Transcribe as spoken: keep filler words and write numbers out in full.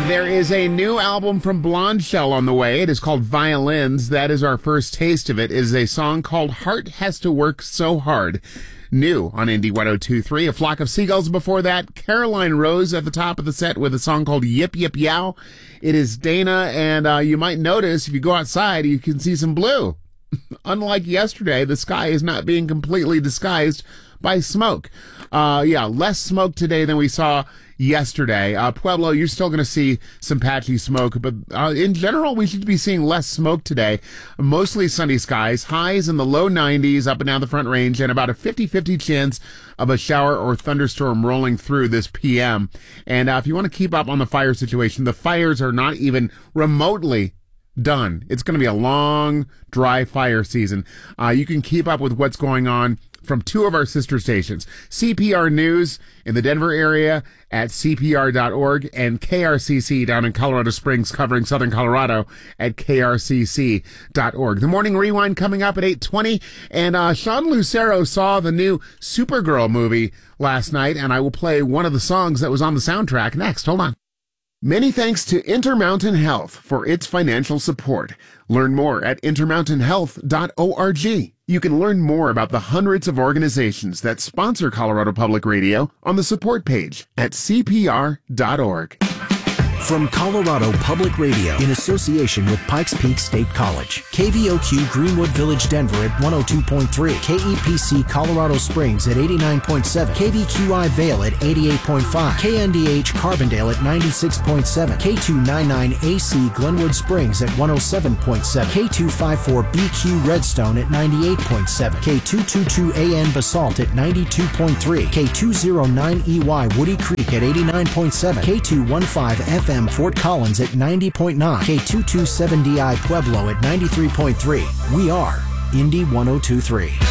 There is a new album from Blonde Shell on the way. It is called Violins. That is our first taste of it. It is a song called Heart Has to Work So Hard. New on Indie one oh two point three. A Flock of Seagulls before that. Caroline Rose at the top of the set with a song called Yip Yip Yow. It is Dana, and uh, you might notice if you go outside, you can see some blue. Unlike yesterday, the sky is not being completely disguised by smoke. Uh, yeah, less smoke today than we saw yesterday. Uh, Pueblo, you're still going to see some patchy smoke, but uh, in general, we should be seeing less smoke today. Mostly sunny skies, highs in the low nineties up and down the Front Range, and about a fifty-fifty chance of a shower or thunderstorm rolling through this P M. And uh, if you want to keep up on the fire situation, the fires are not even remotely done. It's going to be a long, dry fire season. Uh, you can keep up with what's going on from two of our sister stations, C P R News in the Denver area at C P R dot org and K R C C down in Colorado Springs covering Southern Colorado at K R C C dot org. The Morning Rewind coming up at eight twenty, and uh, Sean Lucero saw the new Supergirl movie last night, and I will play one of the songs that was on the soundtrack next. Hold on. Many thanks to Intermountain Health for its financial support. Learn more at intermountain health dot org. You can learn more about the hundreds of organizations that sponsor Colorado Public Radio on the support page at C P R dot org. From Colorado Public Radio in association with Pikes Peak State College, K V O Q Greenwood Village Denver at one oh two point three, K E P C Colorado Springs at eighty-nine point seven, K V Q I Vail at eighty-eight point five, K N D H Carbondale at ninety-six point seven, K two ninety-nine A C Glenwood Springs at one oh seven point seven, K two fifty-four B Q Redstone at ninety-eight point seven, K two twenty-two A N Basalt at ninety-two point three, K two oh nine E Y Woody Creek at eighty-nine point seven, K two fifteen F M Fort Collins at ninety point nine, K two twenty-seven D I Pueblo at ninety-three point three. We are Indy one oh two point three.